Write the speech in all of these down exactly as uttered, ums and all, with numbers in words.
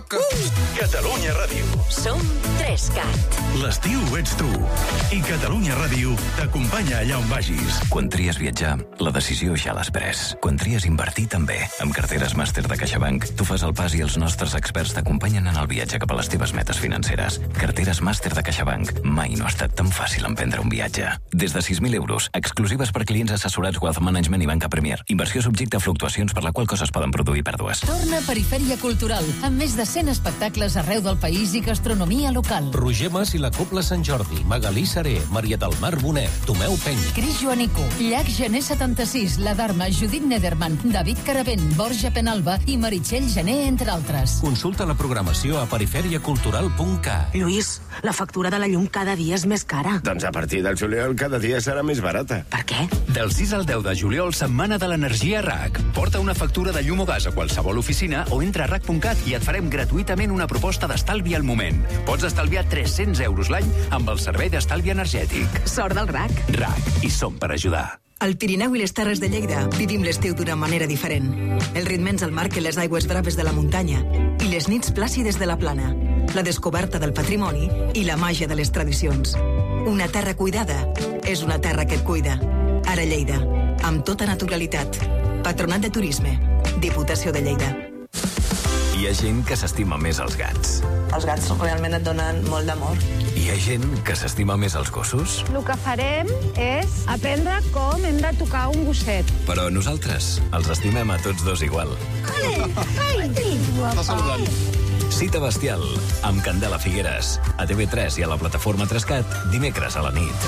toca. Uh! Catalunya Ràdio. Som tres cat. L'estiu ets tu. I Catalunya Ràdio t'acompanya allà on vagis. Quan tries viatjar, la decisió ja l'has pres. Quan tries invertir, també. Amb carteres màster de CaixaBank, tu fas el pas i els nostres experts t'acompanyen en el viatge cap a les teves metes financeres. Carteres màster de CaixaBank. Mai no ha estat tan fàcil emprendre un viatge. Des de sis mil euros, exclusives per clients assessorats Wealth Management i Banca Premier. Inversió subjecte a fluctuacions per la qual cosa es poden produir pèrdues. Torna Perifèria Cultural, amb més de cent espectacles arreu del país i gastronomia local. Roger Mas i la Cobla Sant Jordi, Magalí Saré, Maria del Mar Bonet, Tomeu Peny. Cris Joanico, Llac Gené setanta sis, La Dharma, Judit Nederman, David Caravent, Borja Penalba i Meritxell Gené, entre altres. Consulta la programació a perifèria cultural punt cat. Lluís, la factura de la llum cada dia és més cara. Doncs a partir del juliol cada dia serà més barata. Per què? Del sis al deu de juliol, setmana de l'energia R A C. Porta una factura de llum o gas a qualsevol oficina o entra a R A C punt cat i et farem gratuïtament una proposta d'estalvi al moment. Pots estalviar tres-cents euros l'any amb el servei d'estalvi energètic. Sort del R A C. R A C. I som per ajudar. Al Pirineu i les Terres de Lleida vivim l'estiu d'una manera diferent. Els ritmes al mar que les aigües braves de la muntanya i les nits plàcides de la plana, la descoberta del patrimoni i la màgia de les tradicions. Una terra cuidada és una terra que et cuida. Ara Lleida, amb tota naturalitat. Patronat de Turisme, Diputació de Lleida. Hi ha gent que s'estima més els gats. Els gats realment et donen molt d'amor. Hi ha gent que s'estima més els gossos. El que farem és aprendre com hem de tocar un gosset. Però nosaltres els estimem a tots dos igual. Ai, ai, Està saludant. Cita bestial, amb Candela Figueres. A T V tres i a la plataforma tres cat, dimecres a la nit.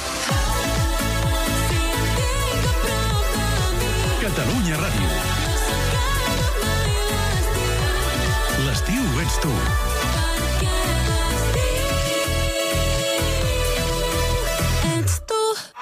Catalunya Ràdio. L'estiu ets tu. Ets tu.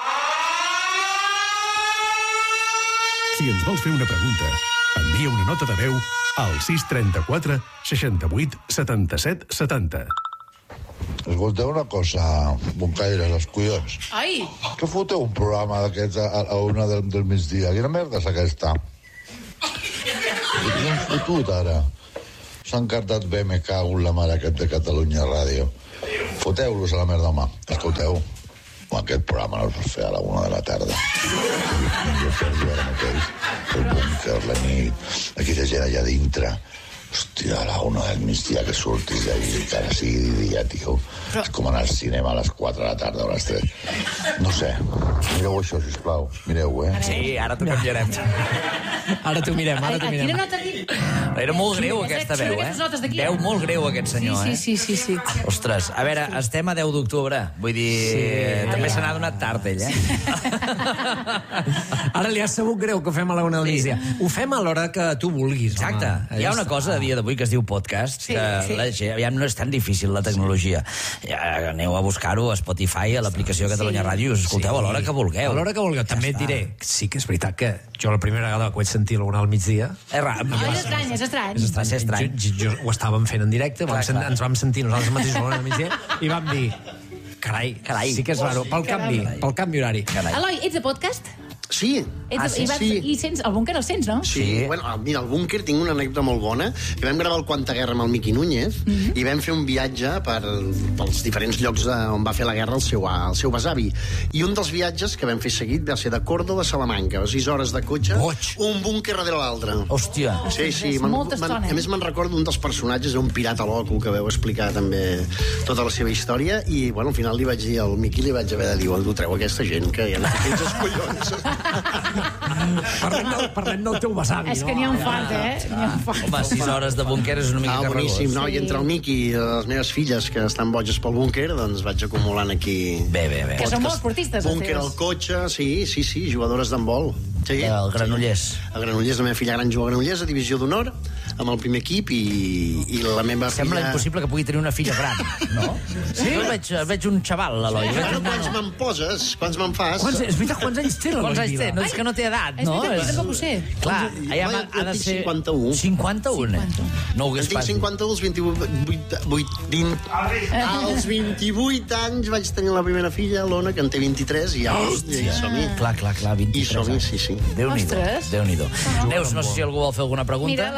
Si ens vols fer una pregunta, envia una nota de veu al sis trenta-quatre seixanta-vuit setanta-set setanta. Escolteu una cosa, boncaires, els collons. Ai! Que foteu un programa d'aquests a, a una del, del migdia? Quina merda és aquesta? Què han fotut, ara? S'han cartat bé, me cago en la mare aquest de Catalunya Ràdio. Foteu-los a la merda, home. Escolteu, aquest programa no el vas fer a la una de la tarda. Jo perdo ara mateix el búnquer, la nit, aquella gent allà dintre. Hòstia, a la una del migdia que surtis d'allí, que ara sigui dia, tio. Però... És com anar al cinema a les quatre de la tarda o a les tres. No sé. Mireu això, sisplau. Mireu, eh? Sí, ara t'ho canviarem. Ara t'ho mirem, ara t'ho mirem. Quina nota dic? Era molt greu, aquesta veu, eh? Veu molt greu, aquest senyor, eh? Sí, sí, sí, sí. Ostres, a veure, estem a deu d'octubre. Vull dir, també se n'ha donat tard, ell, eh? Ara li ha sabut greu que ho fem a la una del migdia. Ho fem a l'hora que tu vulguis. Exacte. Hi ha una cosa a dia d'avui que es diu podcast, Sí, que sí. la gent, aviam, no és tan difícil la tecnologia. Ja, aneu a buscar-ho a Spotify, a l'aplicació Catalunya Sí. Ràdio, i us escolteu a l'hora que vulgueu. A l'hora que vulgueu. També et diré, sí que és veritat que jo la primera vegada que ho vaig sentir a la una del migdia... És raro. Ah, és estrany, és estrany. És estrany. Va ser estrany. Jo, jo, jo, ho estàvem fent en directe, vam Clar, sen, clar. ens vam sentir nosaltres mateixos a la una del migdia i vam dir, carai, Carai. sí que és raro, pel canvi, pel canvi horari. Carai. Eloi, ets de podcast? Sí. Ets Ah, de, sí, i, vas, sí. I sents, el búnquer el sents, no? Sí, sí. Bueno, mira, al búnquer tinc una anècdota molt bona, que vam gravar el Quanta Guerra amb el Miqui Núñez, mm -hmm. i vam fer un viatge per, pels diferents llocs de, on va fer la guerra el seu, el seu besavi. I un dels viatges que vam fer seguit va ser de Córdoba a Salamanca, sis hores de cotxe, Boig. un búnquer darrere l'altre. Hòstia. Sí, sí. És molta estona. A més, me'n recordo un dels personatges, un pirata loco, que veu explicar també tota la seva història, i, bueno, al final li vaig dir al Miqui, li vaig haver de dir, ho treu aquesta gent, que ja no té els collons. Parlem del, parlem del teu besavi, És que n'hi ha un fart, eh? N'hi ha un fart. Home, sis hores de búnquer és una mica Ah, carregós. boníssim, no? I entre el Miqui i les meves filles, que estan boges pel búnquer, doncs vaig acumulant aquí... Bé, bé, bé. Que són molt esportistes, els Búnquer teus. al cotxe, sí, sí, sí, jugadores d'handbol. Sí. El Granollers. A Granollers, la meva filla gran juga a Granollers, a Divisió d'Honor, amb el primer equip, i, i la meva Sembla filla... impossible que pugui tenir una filla gran, no? Sí? Jo el veig, el veig un xaval, l'Eloi. Sí. Bueno, quants me'n poses, quants me'n fas... Quants, és veritat, quants anys té l'Eloi Quants anys té? Vila? No, és que no té edat, És no? veritat, jo tampoc ho sé. Clar, allà Jo- ha, jo ha de tinc ser... cinquanta-u. cinquanta-u? No ho En hagués tinc pas. cinquanta-u, als vint-i-vuit, vuit, vint, als vint-i-vuit anys vaig tenir la primera filla, l'Ona, que en té vint-i-tres, i ja i som-hi. Clar, clar, clar, I vint-i-tres som-hi, anys. sí, sí. Déu-n'hi-do, Ostres. Déu-n'hi-do. Neus, no sé si algú vol fer alguna pregunta. Mira, la Maite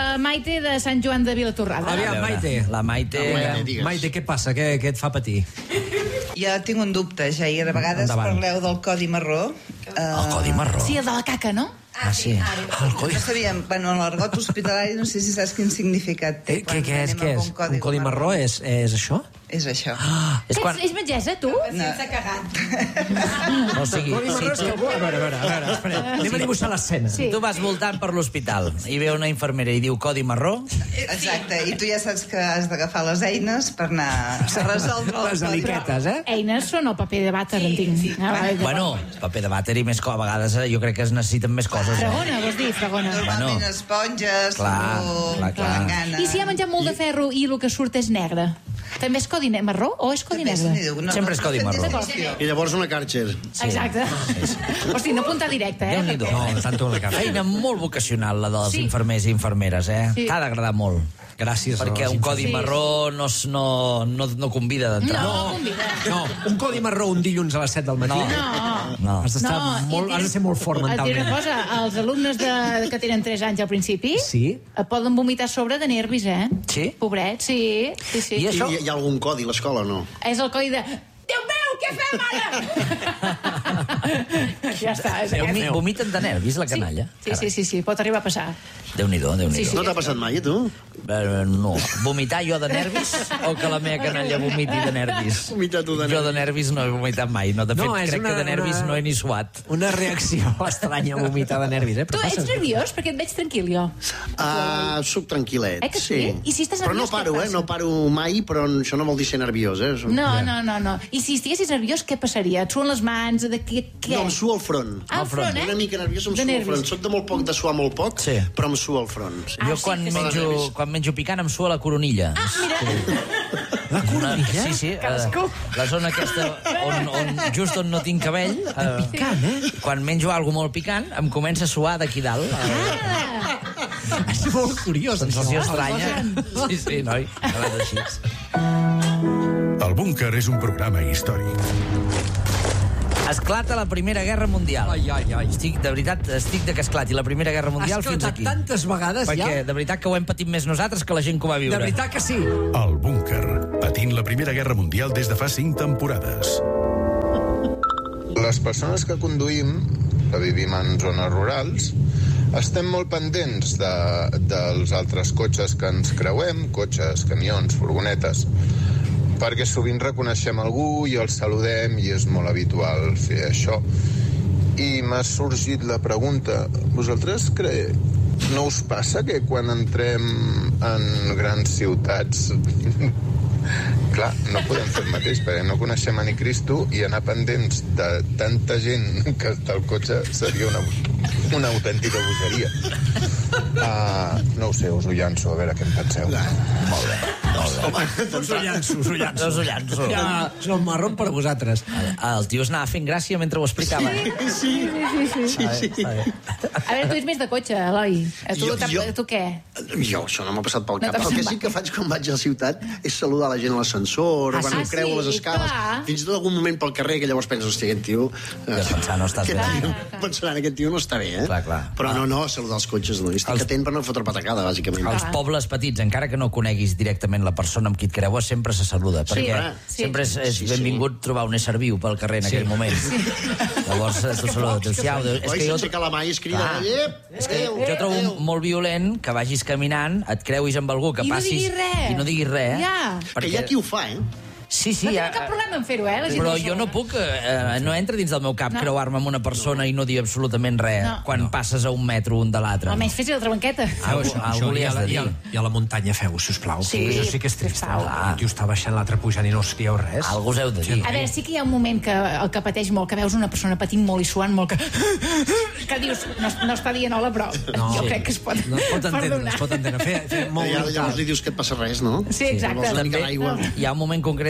Maite de Sant Joan de Vilatorrada. Aviam, Maite. La Maite... Maite, Maite, què passa? Què, què et fa patir? Jo tinc un dubte, Jair. A vegades Endavant. parleu del codi marró. El codi marró? Sí, el de la caca, no? Ah, sí. El codi... No sabíem, bueno, en l'argot hospitalari no sé si saps quin significat té. Eh, què, què és? Què és? Un codi marró és, és això? És això. Ah, és, quan... és metgessa, tu? Sense cagat. O sigui, codi marró és si que... tu... A veure, a veure, a veure, espera. Anem a dibuixar l'escena. Sí. Tu vas voltant per l'hospital i ve una infermera i diu codi marró. Exacte, i tu ja saps que has d'agafar les eines per anar a resoldre el les aliquetes, eh? Eines són el paper de vàter, entenc. Sí, sí. Ah, bueno, paper de vàter i més co... a vegades jo crec que es necessiten més coses. Fregona, vols dir, fregona. Normalment bueno. esponges, clar, clar, clar. I si ha menjat molt de ferro i el que surt és negre? També és codi marró o és codi negre? No, Sempre és codi marró. I llavors una Karcher. Sí. Exacte. Sí, sí. Hosti, no apuntar directe, eh? Déu-n'hi-do. No, tanto la Karcher. Feina molt vocacional, la dels sí. infermers i infermeres, eh? Sí. T'ha d'agradar molt. Gràcies. Perquè un codi sí. marró no, no, no, no convida d'entrar. No, no convida. No, un codi marró un dilluns a les set del matí. No. No. Has d'estar No, molt, has de ser molt fort Et diré mentalment. una cosa, els alumnes de, que tenen tres anys al principi Sí? et poden vomitar a sobre de nervis, eh? Sí? Pobrets, sí. sí, sí. I això? Hi, hi ha algun codi a l'escola o no? És el codi de... Déu meu, què fem ara? Ja està. És Déu aquest. Vomiten de nervis, la canalla. Sí, sí, sí, sí, pot arribar a passar. Déu-n'hi-do, Déu-n'hi-do. Sí, sí. No t'ha passat mai, a tu? Eh, no. Vomitar jo de nervis o que la meva canalla vomiti de nervis? Vomitar tu de nervis. Jo de nervis no he vomitat mai. No, de fet, No, és crec una- que de nervis una- no he ni suat. Una reacció estranya a vomitar de nervis, eh? Tu Però ets passes- nerviós? Perquè et veig tranquil, jo. Uh, soc tranquil·let, Eh que sí? I si estàs Però no nerviós, què paro, eh? passa? No paro mai, però això no vol dir ser nerviós, eh? Soc- No, no, no, no. I si estiguessis nerviós, què passaria? Et suen les mans? De què? què? No, em sua el front. Ah, el front, eh? Una mica nerviós, em De sua el nervis. front. Soc de molt poc, de suar molt poc, Sí. però em sua el front. Sí. Ah, Jo sí, quan, que sí. menjo, quan menjo picant em sua la coronilla. Ah, mira. La coronilla? Sí, sí. Cadascú. Eh, la zona aquesta on, on, just on no tinc cabell. Eh, Picant, eh? Quan menjo alguna molt picant, em comença a suar d'aquí dalt. Eh, Ah, És molt curiós, sensació això. estranya. Sí, sí, noi. Ha anat així. El búnquer és un programa històric. Esclata la Primera Guerra Mundial. Ai, ai, ai. Estic, de veritat, estic de que esclati la Primera Guerra Mundial fins esclatat aquí. tantes vegades Perquè, ja. de veritat, que ho hem patit més nosaltres que la gent que ho va viure. De veritat que sí. El búnquer, patint la Primera Guerra Mundial des de fa cinc temporades. Les persones que conduïm, que vivim en zones rurals, estem molt pendents de, dels altres cotxes que ens creuem, cotxes, camions, furgonetes, perquè sovint reconeixem algú i el saludem i és molt habitual fer això. I m'ha sorgit la pregunta, vosaltres cre... no us passa que quan entrem en grans ciutats clar, no podem fer el mateix perquè no coneixem a ni Cristo i anar pendents de tanta gent que està al cotxe seria una, una autèntica bogeria. Uh, no ho sé, us ho llanço, a veure què en penseu. Molt bé, molt bé. Us ho llanço, us ho llanço. Us ho llanço. Ja, és el marró per vosaltres. El, el tio es anava fent gràcia mentre ho explicava. Sí, sí, sí, sí, sí, sí. a veure, tu ets més de cotxe, Eloi. A tu, Jo- jo- a tu què? Jo, això no m'ha passat pel No cap. t'ha El passat que mai. sí que faig quan vaig a la ciutat és saludar la gent a l'ascensor, Ah, o quan sí? em creu a les Sí, escales. clar. Fins i tot algun moment pel carrer que llavors penses, hòstia, aquest tio... Ja pensar, no estàs aquest bé. tio, pensant, aquest tio no està bé, eh? Clar, clar. Però no, no, saludar els cotxes, no. Estic Els- atent per no fotre patacada, bàsicament. Als pobles petits, encara que no coneguis directament la persona amb qui et creues, sempre se saluda, Sí, perquè sí. sempre és, és Sí, sí. benvingut trobar un ésser viu pel carrer en Sí. aquell moment. Llavors, tu saludes, adéu-siau. És Oi, que jo, sense que la mà és crida, Clar. ep, és que adéu, jo trobo adéu. molt violent que vagis caminant, et creuis amb algú, que I no passis... diguis res. I no diguis res. Ja. Que hi ha qui ho fa, eh? Sí, sí, No ja, tinc cap problema en fer-ho, eh? La gent però diu, jo no puc, eh, no entra dins del meu cap No. creuar-me amb una persona i no dir absolutament res No. quan No. passes a un metro un de l'altre. Almenys fes-hi la trabanqueta. Algú, Això, algú això, li i, a has la, de i, a, dir. I a la muntanya feu, sisplau. Sí, Això sí que és trist. sisplau. El tio està baixant, l'altre pujant i no us dieu res. Algú us heu de dir. A veure, sí que hi ha un moment que el que pateix molt, que veus una persona patint molt i suant molt, que, que dius, no, no està dient hola, però No. jo Sí. crec que es pot, No es pot entendre, perdonar. es pot entendre. Fer, fer molt Ja, brutal. llavors li dius que et passa res, no? Sí, exacte. Vols una mica També d'aigua? hi ha un moment concret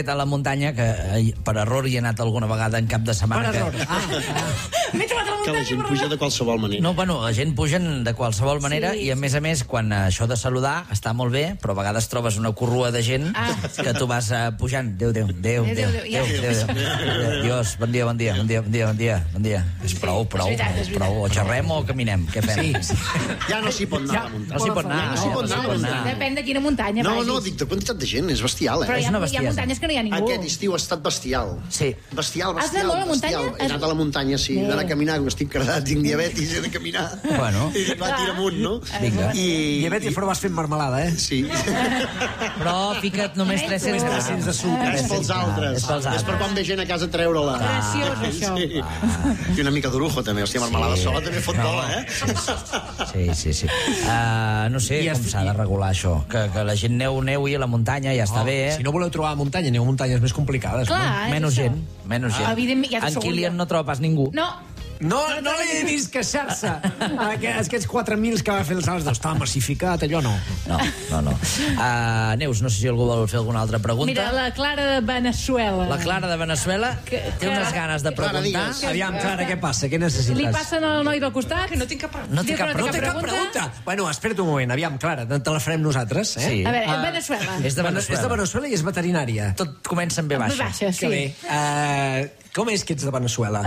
miqueta a la muntanya, que eh, per error hi he anat alguna vegada en cap de setmana. Per error. Que... Ah, M'he trobat a la Que la gent puja de qualsevol manera. No, bueno, la gent pugen de qualsevol manera Sí, i, a més a més, quan això de saludar està molt bé, però a vegades trobes una corrua de gent Ah. que tu vas uh, pujant. Déu, Déu, Déu, Déu, Déu, Déu, ja. Déu, Déu, Déu. Dios, bon dia, bon dia, bon dia, bon dia, bon dia, bon dia. És prou, prou, és veritat, és veritat. prou. O xerrem o caminem, què fem? sí. Ja no s'hi pot anar a la muntanya. No s'hi pot anar, Ja no s'hi pot anar a la muntanya. Depèn de quina muntanya No, vagis. no, dic de quantitat de gent, és bestial, eh? Però hi És ha, una hi ha bestiesa. muntanyes que no hi ha ningú. Aquest estiu ha estat bestial. Sí. Bestial, Has anat bestial, molt a la bestial. muntanya? He anat a la muntanya, sí. He d'anar a caminar, que estic cardat, tinc diabetis, he de caminar. Bueno. I dic, va, tira amunt, no? Vinga. I... Diabetis, però vas fent marmelada, eh? Sí. Però fica't només tres-cents Només tres-cents de sucre. És pels altres. És pels És per altres. quan ve gent a casa a treure-la. Graciós, això. Sí. I una mica d'orujo, també. Hòstia, marmelada Sí. sola també fot No. cola, eh? Sí, sí, sí. Uh, no sé I com has- s'ha de regular això. Que, que la gent neu, neu i a la muntanya ja està Oh, bé, eh? Si no voleu trobar muntanya, aneu a muntanyes més complicades. Clar, és Menys això. gent, menys gent. Evidentment, ja t'ho en segur Kilian jo. no troba pas ningú. No, No, no li he vist queixar-se. Aquests, aquests quatre mil que va fer els altres, no, estava massificat, allò no. No, no, no. Uh, Neus, no sé si algú vol fer alguna altra pregunta. mira, la Clara de Venezuela. La Clara de Venezuela Que- té que- unes ganes de Clara, preguntar. digues. Aviam, Clara, què passa? Què necessites? Li passen al noi del costat? Que no tinc cap pregunta. No té Diu que cap No té cap pregunta. Bueno, espera't un moment. Aviam, Clara, te la farem nosaltres, eh? Sí. A veure, Ah, Venezuela. És de Vene- Venezuela. És de Venezuela i és veterinària. Tot comença amb B Amb baixa. B baixa, sí. Que bé. Uh, com és que ets de Venezuela?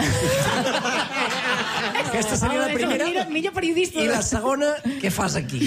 Aquesta seria la Home, primera. Millor, millor periodista. I la segona, què fas aquí?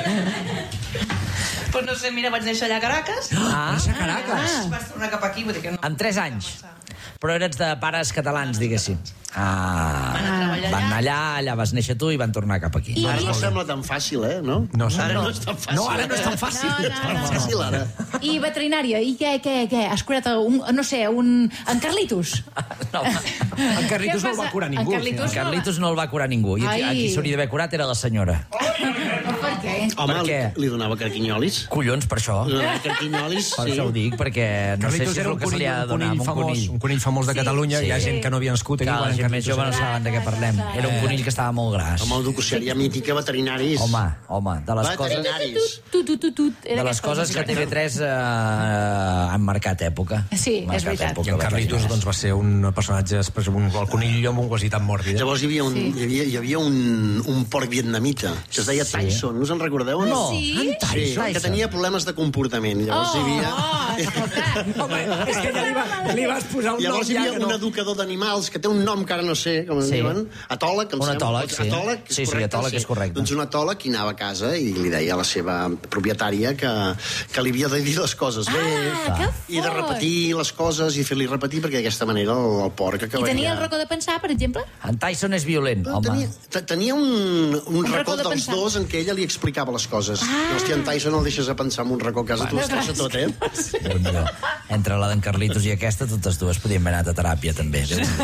Pues no sé, mira, vaig néixer allà a Caracas. Ah, Vas a Caracas. Vaig tornar cap aquí, vull dir que no. amb tres anys. Però eres de pares catalans, diguéssim. Ah, van anar allà, allà vas néixer tu i van tornar cap aquí. Ara no sembla tan fàcil, eh? No? No, Ara no. no és tan fàcil. No, ara no és tan fàcil. No, no, És tan no. fàcil, ara. I veterinària, i què, què, què? Has curat un, no sé, un... En Carlitos? No, En Carlitos Què no el va passa? curar En ningú. Carlitos en Carlitos no el va curar ningú. I aquí, Ai. aquí s'hauria d'haver curat era la senyora. Per què? Home, Per què? li, li donava carquinyolis. Collons, per això. Li donava carquinyolis, Per sí. això ho dic, perquè no sé Carlitos si és era el un que se li conill, ha de un donar conill amb un famós, conill. un conill famós de Sí, Catalunya. Hi ha sí. gent que no havia nascut Que aquí. la quan en gent més Carlitos jove no era- saben de què parlem. Era un conill que estava molt gras. Amb el docusseria mítica, veterinaris. Home, home, de les coses... Veterinaris. Tu, tu, tu, tu. De les coses que T V tres eh, han marcat època. Sí, Han és marcat veritat. època, I en Carlitos veterinaris. doncs, va ser un personatge, un, el conill amb un quasitat mòrbid. Llavors hi havia un, Sí. hi havia, hi havia un, un porc vietnamita que es deia Sí. Tyson, no us en recordeu? No, Sí? en Sí, Tyson. que tenia problemes de comportament. Llavors hi havia... Oh, escolta. Home, és que ja li, va, li vas posar un Llavors nom hi ja havia que no... un educador d'animals que té un nom que ara no sé com es Sí. diuen, atòleg, em Un sembla. atòleg, sí. Atòleg, és Sí, sí, correcte? atòleg és correcte. Doncs un atòleg que anava a casa i li deia a la seva propietària que, que li havia de dir les coses bé Ah, que i de fort. repetir les coses i fer-li repetir perquè d'aquesta manera el, el porc I acabaria... tenia el racó de pensar, per exemple? En Tyson és violent, No, home. tenia, te- tenia un, un, Un racó racó de dels pensar. dos en què ella li explicava les coses. Ah. Hòstia, en Tyson el deixes a pensar en un racó a casa, tu Bueno, estressa tot, eh? Déu-n'hi-do. Entre la d'en Carlitos i aquesta, totes dues podien haver anat a teràpia, també.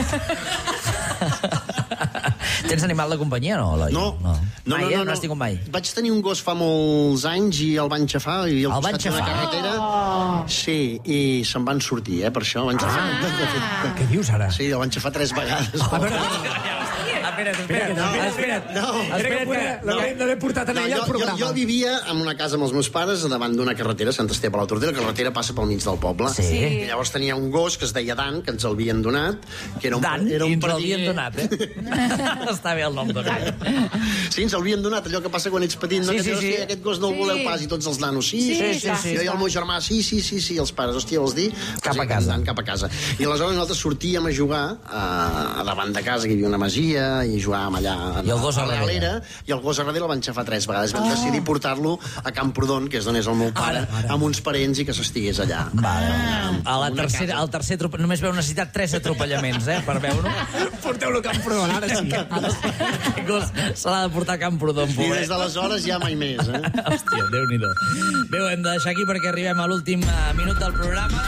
Tens animal de companyia, no, Eloi? No, no. no, Mai, no, eh? no, no has tingut mai? Vaig tenir un gos fa molts anys i el van xafar i al El van costat d'una xafar? carretera. Oh. Sí, i se'n van sortir, eh, per això. Van xafar. Ah. Què dius ara? Sí, el van xafar tres vegades. A veure, Espera't, espera't, No, espera't. no. espera que l'haurem d'haver portat en No, ella al jo, jo, programa. jo vivia en una casa amb els meus pares davant d'una carretera, Sant Esteve a la Tordera. La carretera passa pel mig del poble. Sí. I llavors tenia un gos que es deia Dan, que ens l'havien donat, que era un, Dan, era i un ens l'havien donat, eh? Està bé el nom donat. Sí, ens l'havien donat, allò que passa quan ets petit, no? Sí, que sí, dius, sí. "Hòstia, aquest gos no el Sí. voleu pas, i tots els nanos, sí, Sí, sí, sí, sí, sí, jo i sí. el meu germà, sí, sí, sí, sí, els pares, hòstia, vols dir? Cap a Sí, casa. Cap a casa. I aleshores nosaltres sortíem a jugar a, a davant de casa, que hi havia una masia, i jugàvem allà I el gos a a la darrere. galera, i el gos a darrere el van xafar tres vegades. Vam decidir portar-lo a Camprodon, que és d'on és el meu pare, amb uns parents i que s'estigués allà. Vale. A la Una tercera, casa. al tercer atropell... Només veu necessitat tres atropellaments, eh, per veure-ho. Porteu-lo a Camprodon, ara sí. Aquest gos se l'ha de portar a Camprodon, I pobret. des d'aleshores ja mai més, eh? Hòstia, Déu-n'hi-do. Bé, ho hem de deixar aquí perquè arribem a l'últim eh, minut del programa.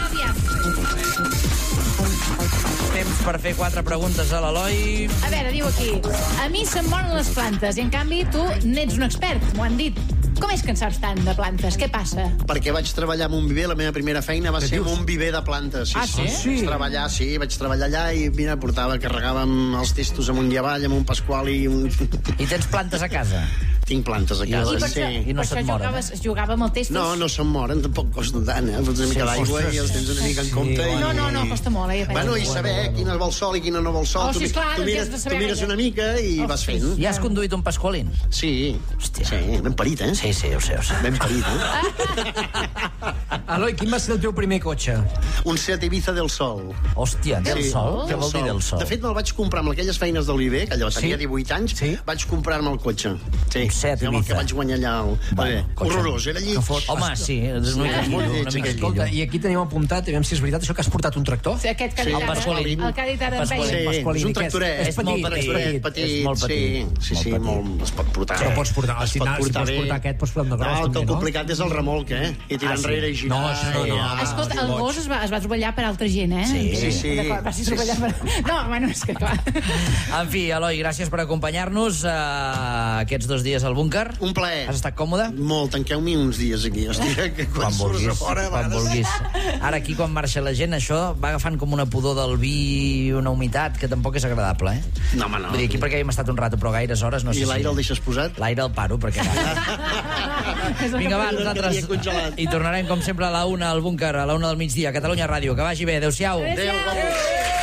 Temps per fer quatre preguntes a l'Eloi. A veure, diu aquí, a mi se'm moren les plantes i en canvi tu n'ets un expert, m'ho han dit. Com és que en saps tant de plantes? Què passa? Perquè vaig treballar en un viver, la meva primera feina va ser en un viver de plantes. Sí, Ah, sí? sí? Vaig treballar, sí, vaig treballar allà i, mira, portava, carregàvem els testos amunt i avall, amb un pasqual i un... I tens plantes a casa? Tinc plantes a I, casa, per sí. això, per això jugaves, jugava amb el testos? No, no se'n moren, tampoc costa tant, eh? Fots una mica d'aigua i els tens una mica en compte. No, no, no, costa molt, eh? Bueno, i saber quina vol sol i quina no vol sol. Oh, sí, esclar, tu mires, tu mires una mica i vas fent. Ja has conduït un Pasqualín? Sí. Hòstia. Sí, ben parit, eh? Sí, sí, ho sé, ho sé. Ben parit, eh? Eloi, quin va ser el teu primer cotxe? Un Seat Ibiza del Sol. Hòstia, del Sí, Sol? Què vol dir del Sol? De fet, me'l vaig comprar amb aquelles feines d'Oliver, que allò tenia divuit anys, vaig comprar-me el cotxe. Sí, Seat amb el que Ibiza. vaig guanyar allà. El... Bueno, cotxe. Horrorós, era llit. Home, sí, és una mica Sí, guillo, molt una mica Escolta, guillo. i aquí tenim apuntat, aviam si és veritat, això que has portat un tractor? Sí, aquest que ha dit Sí, ara, Pasqualín. el que ha dit ara en Sí, Peyu. és un tractoret. És petit, molt petit, petit, petit, és molt petit. Sí, sí, sí, molt, es pot portar. Però pots portar, es si pot na- si portar pots bé. portar aquest, pots portar un de gros, No, el que també, el no? complicat és el remolc, eh? I tirar Ah, sí? enrere i girar. No, això no, no. Ah, Escolta, el gos es va, es va atropellar per altra gent, eh? Sí. Sí, sí. D'acord, va ser Sí, atropellat per... No, bueno, és que clar... En fi, Eloi, gràcies per acompanyar-nos uh, aquests dos dies al búnquer. Un plaer. Has estat còmode? Molt, tanqueu-m'hi uns dies aquí. Hòstia, que quan, Quan surts vulguis, a fora... a quan vegades- vulguis. Ara aquí, quan marxa la gent, això va agafant com una pudor del vi, una humitat, que tampoc és agradable, eh? No, home, no. Vull dir, aquí perquè hem estat un rato, però gaires hores no sé I si... l'aire el deixes posat? L'aire el paro, perquè... Vinga, va, nosaltres hi tornarem, com sempre, a la una al búnquer, a la una del migdia, a Catalunya Ràdio. Que vagi bé, adéu-siau. Adéu, adéu.